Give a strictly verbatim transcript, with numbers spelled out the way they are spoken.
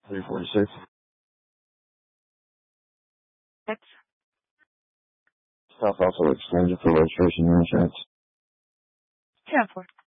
three forty-six. Six. Stuff also exchanged for registration and insurance. Ten four.